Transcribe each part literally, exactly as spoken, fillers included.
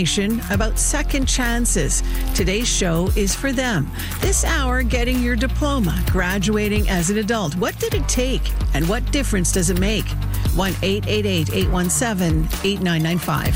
About second chances. Today's show is for them. This hour, getting your diploma, graduating as an adult. What did it take and what difference does it make? one eight eight eight, eight one seven, eight nine nine five.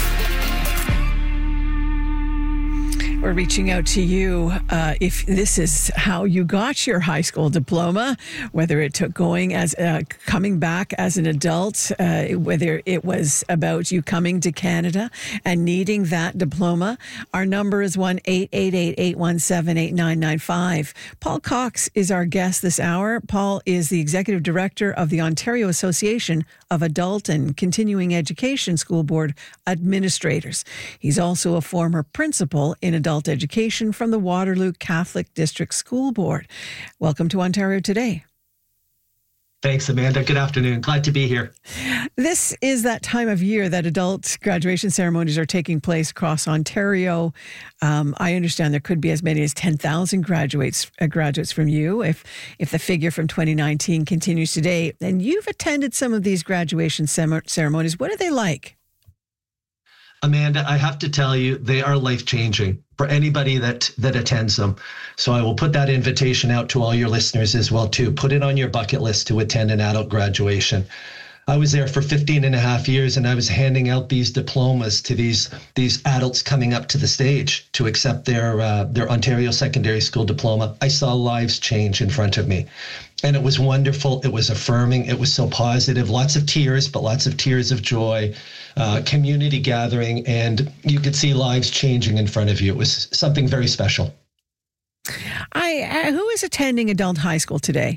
We're reaching out to you uh, if this is how you got your high school diploma, whether it took going as uh, coming back as an adult, uh, whether it was about you coming to Canada and needing that diploma. Our number is one eight eight eight, eight one seven, eight nine nine five. Paul Cox is our guest this hour. Paul is the Executive Director of the Ontario Association of Adult and Continuing Education School Board Administrators. He's also a former principal in adult education from the Waterloo Catholic District School Board. Welcome to Ontario Today. Thanks, Amanda. Good afternoon. Glad to be here. This is that time of year that adult graduation ceremonies are taking place across Ontario. Um, I understand there could be as many as ten thousand graduates uh, graduates from you if if the figure from twenty nineteen continues today. And you've attended some of these graduation sem- ceremonies. What are they like? Amanda, I have to tell you, they are life-changing for anybody that that attends them. So I will put that invitation out to all your listeners as well, too. Put it on your bucket list to attend an adult graduation. I was there for fifteen and a half years, and I was handing out these diplomas to these these adults coming up to the stage to accept their uh, their Ontario Secondary School diploma. I saw lives change in front of me. And it was wonderful. It was affirming. It was so positive. Lots of tears, but lots of tears of joy, uh, community gathering, and you could see lives changing in front of you. It was something very special. I uh, who is attending adult high school today?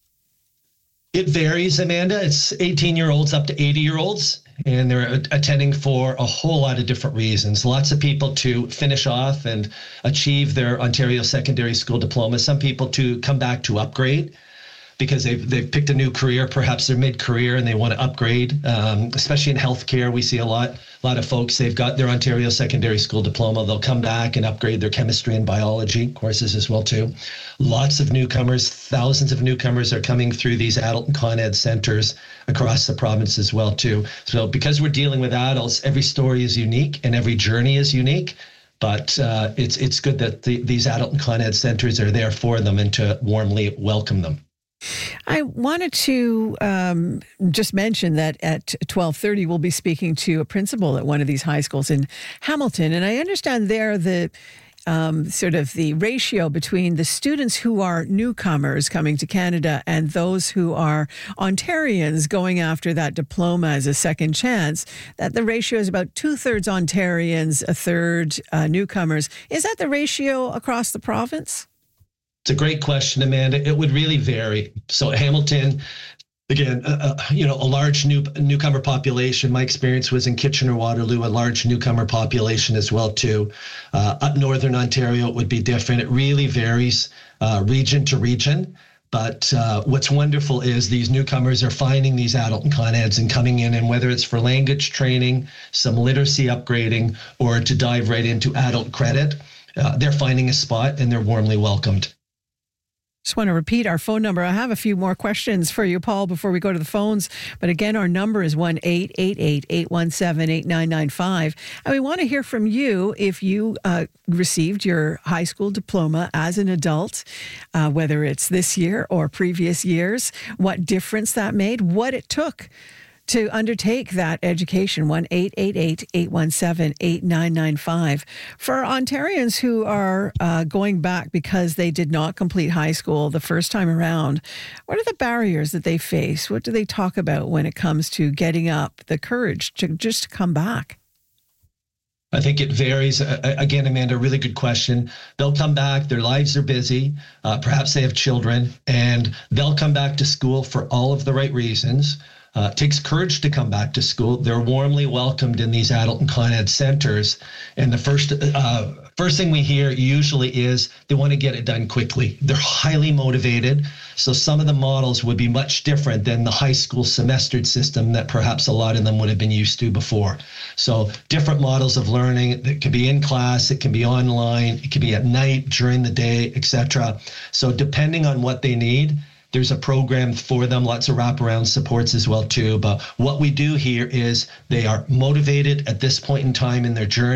It varies, Amanda. It's eighteen-year-olds up to eighty-year-olds, and they're attending for a whole lot of different reasons. Lots of people to finish off and achieve their Ontario Secondary School diploma. Some people to come back to upgrade, because they've, they've picked a new career, perhaps they're mid-career and they want to upgrade, um, especially in healthcare. We see a lot, a lot of folks, they've got their Ontario Secondary School diploma. They'll come back and upgrade their chemistry and biology courses as well, too. Lots of newcomers, thousands of newcomers are coming through these adult and con ed centers across the province as well, too. So because we're dealing with adults, every story is unique and every journey is unique. But uh, it's, it's good that the, these adult and con ed centers are there for them and to warmly welcome them. I wanted to um, just mention that at twelve thirty, we'll be speaking to a principal at one of these high schools in Hamilton. And I understand there the um, sort of the ratio between the students who are newcomers coming to Canada and those who are Ontarians going after that diploma as a second chance, that the ratio is about two-thirds Ontarians, a third uh, newcomers. Is that the ratio across the province? It's a great question, Amanda. It would really vary. So Hamilton, again, uh, uh, you know, a large new newcomer population. My experience was in Kitchener-Waterloo, a large newcomer population as well, too. Uh, up Northern Ontario, it would be different. It really varies uh, region to region. But uh, what's wonderful is these newcomers are finding these adult and con eds and coming in, and whether it's for language training, some literacy upgrading, or to dive right into adult credit, uh, they're finding a spot and they're warmly welcomed. Just want to repeat our phone number. I have a few more questions for you, Paul, before we go to the phones. But again, our number is one eight eight eight, eight one seven, eight nine nine five. And we want to hear from you if you uh, received your high school diploma as an adult, uh, whether it's this year or previous years, what difference that made, what it took to undertake that education. one eight eight eight, eight one seven, eight nine nine five. For Ontarians who are uh, going back because they did not complete high school the first time around, what are the barriers that they face? What do they talk about when it comes to getting up the courage to just come back? I think it varies. Uh, again, Amanda, really good question. They'll come back, their lives are busy, uh, perhaps they have children, and they'll come back to school for all of the right reasons. Uh, it takes courage to come back to school. They're warmly welcomed in these adult and con ed centers. And the first uh, first thing we hear usually is they want to get it done quickly. They're highly motivated. So some of the models would be much different than the high school semestered system that perhaps a lot of them would have been used to before. So different models of learning. It can be in class, it can be online, it can be at night, during the day, et cetera. So depending on what they need, there's a program for them, lots of wraparound supports as well, too. But what we do here is they are motivated at this point in time in their journey.